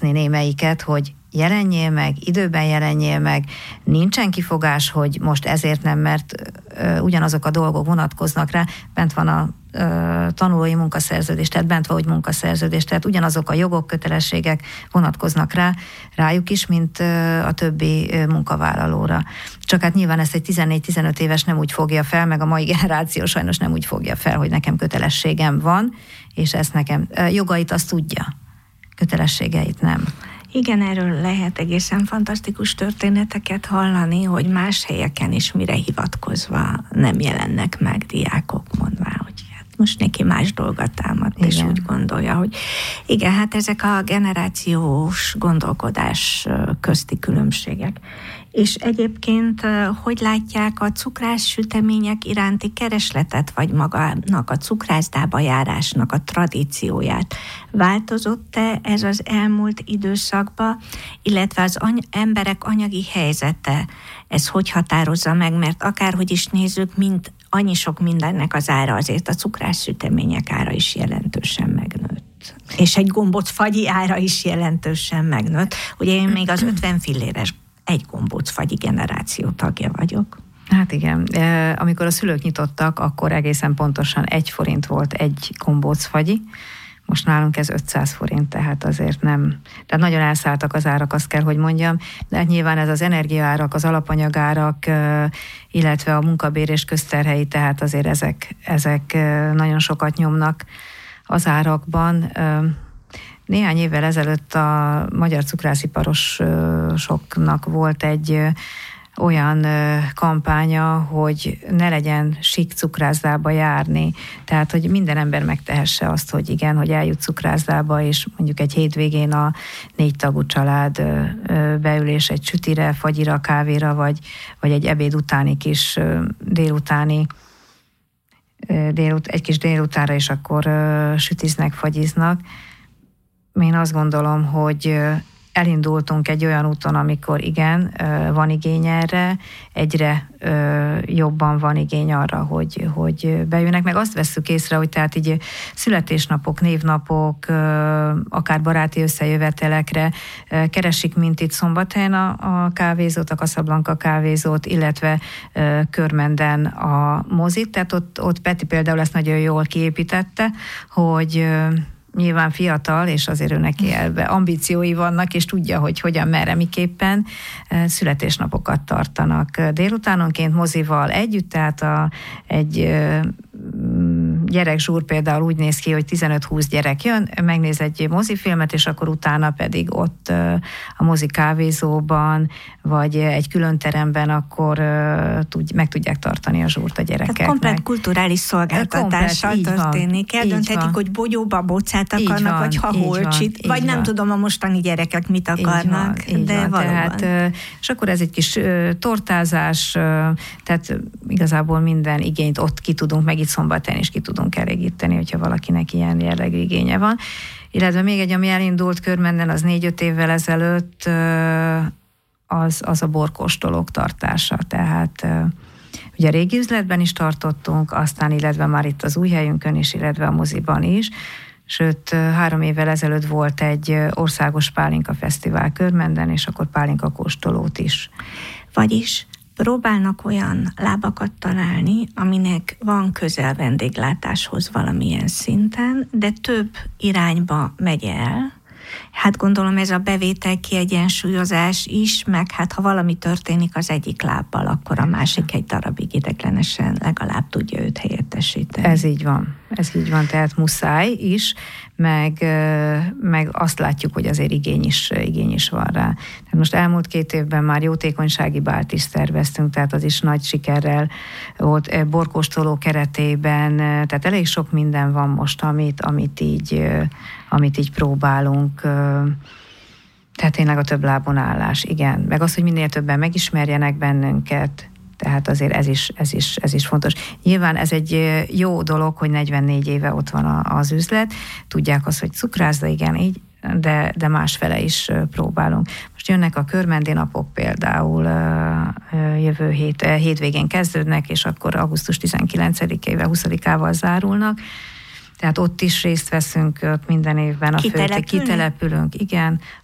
kérdezni némelyiket, hogy jelenjél meg, időben jelenjél meg, nincsen kifogás, hogy most ezért nem, mert ugyanazok a dolgok vonatkoznak rá, bent van a tanulói munkaszerződés, tehát bent van, hogy munkaszerződés, tehát ugyanazok a jogok, kötelességek vonatkoznak rájuk is, mint a többi munkavállalóra. Csak hát nyilván ezt egy 14-15 éves nem úgy fogja fel, meg a mai generáció sajnos nem úgy fogja fel, hogy nekem kötelességem van, és ezt nekem jogait azt tudja, kötelességeit nem. Igen, erről lehet egészen fantasztikus történeteket hallani, hogy más helyeken is mire hivatkozva nem jelennek meg diákok, mondvá, hogy hát most neki más dolgot támadt, és úgy gondolja, hogy igen, hát ezek a generációs gondolkodás közti különbségek. És egyébként hogy látják a cukrászsütemények iránti keresletet, vagy magának a cukrászdába járásnak a tradícióját? Változott-e ez az elmúlt időszakban, illetve az emberek anyagi helyzete, ez hogy határozza meg, mert akárhogy is nézzük, mint annyi sok mindennek az ára, azért a cukrászsütemények ára is jelentősen megnőtt. És egy gombóc fagyi ára is jelentősen megnőtt. Ugye én még az 50 filléres egy gombóc fagyi generáció tagja vagyok. Hát igen, amikor a szülők nyitottak, akkor egészen pontosan 1 forint volt egy gombóc fagyi. Most nálunk ez 500 forint, tehát azért nem, tehát nagyon elszálltak az árak, azt kell, hogy mondjam, de hát nyilván ez az energiaárak, az alapanyagárak, illetve a munkabér és közterhelyi, tehát azért ezek nagyon sokat nyomnak az árakban. Néhány évvel ezelőtt a magyar cukrásziparosoknak volt egy olyan kampánya, hogy ne legyen sik cukrászdába járni. Tehát, hogy minden ember megtehesse azt, hogy igen, hogy eljut cukrászdába, és mondjuk egy hétvégén a 4 tagú család beülés egy sütire, fagyira, kávéra, vagy egy ebéd utáni kis délutáni, egy kis délutánra, és akkor sütiznek, fagyiznak. Én azt gondolom, hogy elindultunk egy olyan úton, amikor igen, van igény erre, egyre jobban van igény arra, hogy bejönnek, meg azt vesszük észre, hogy tehát így születésnapok, névnapok, akár baráti összejövetelekre keresik, mint itt Szombathelyen a kávézót, a Casablanca kávézót, illetve Körmenden a mozit, tehát ott Peti például ezt nagyon jól kiépítette, hogy nyilván fiatal, és azért ő neki ambíciói vannak, és tudja, hogy hogyan, merre, miképpen születésnapokat tartanak délutánonként mozival együtt, tehát egy gyerekzsúr például úgy néz ki, hogy 15-20 gyerek jön, megnéz egy mozifilmet, és akkor utána pedig ott a mozi kávézóban, vagy egy külön teremben akkor meg tudják tartani a zsúrt a gyerekeknek. Tehát komplet kulturális szolgáltatással történik. Eldönthetik, hogy bogyóba bocát akarnak, vagy haholcsit, vagy nem tudom a mostani gyerekek mit akarnak, de valóban. Tehát, és akkor ez egy kis tortázás, tehát igazából minden igényt ott ki tudunk, meg itt Szombathelyen is ki tudunk elégíteni, hogyha valakinek ilyen jellegű igénye van. Illetve még egy, ami elindult Körmenden, az 4-5 évvel ezelőtt, az a borkóstolók tartása. Tehát ugye a régi üzletben is tartottunk, aztán illetve már itt az új helyünkön is, illetve a moziban is. Sőt, 3 évvel ezelőtt volt egy országos pálinka fesztivál Körmenden, és akkor pálinka kóstolót is. Vagyis próbálnak olyan lábakat találni, aminek van közel vendéglátáshoz valamilyen szinten, de több irányba megy el. Hát gondolom ez a bevétel kiegyensúlyozás is, meg hát ha valami történik az egyik lábbal, akkor a másik egy darabig ideglenesen legalább tudja őt helyettesíteni. Ez így van, tehát muszáj is, meg azt látjuk, hogy azért igény is van rá. Tehát most elmúlt 2 évben már jótékonysági bált is szerveztünk, tehát az is nagy sikerrel volt borkóstoló keretében, tehát elég sok minden van most, amit így próbálunk. Tehát tényleg a több lábon állás, igen. Meg az, hogy minél többen megismerjenek bennünket, tehát azért ez is fontos. Nyilván ez egy jó dolog, hogy 44 éve ott van az üzlet, tudják azt, hogy cukrászda, igen, így, de másfele is próbálunk. Most jönnek a körmendi napok például jövő hétvégén kezdődnek, és akkor augusztus 19-ével, 20-ával zárulnak. Tehát ott is részt veszünk, ott minden évben kitelepülünk, igen.